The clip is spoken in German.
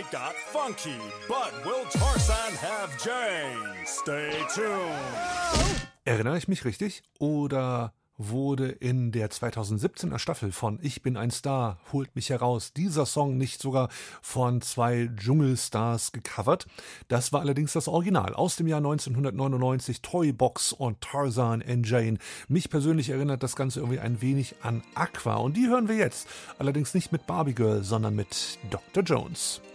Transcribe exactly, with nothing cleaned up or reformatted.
got funky, but will Tarzan have Jane? Stay tuned. Erinnere ich mich richtig? Oder wurde in der zweitausendsiebzehner Staffel von Ich bin ein Star, holt mich heraus, dieser Song nicht sogar von zwei Dschungelstars gecovert? Das war allerdings das Original aus dem Jahr neunzehnhundertneunundneunzig, Toy Box und Tarzan and Jane. Mich persönlich erinnert das Ganze irgendwie ein wenig an Aqua und die hören wir jetzt. Allerdings nicht mit Barbie Girl, sondern mit Doktor Jones.